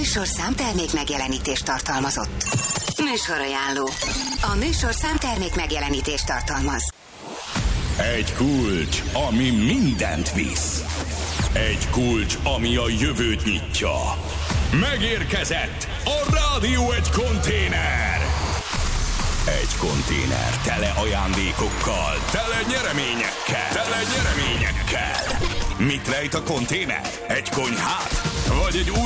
műsor számtermék megjelenítést tartalmazott. Műsorajánló. A műsor számtermék megjelenítést tartalmaz. Egy kulcs, ami mindent visz. Egy kulcs, ami a jövőt nyitja. Megérkezett a Rádió Egy konténer. Egy konténer tele ajándékokkal, tele nyereményekkel. Mit rejt a konténer? Egy konyhát? Vagy egy új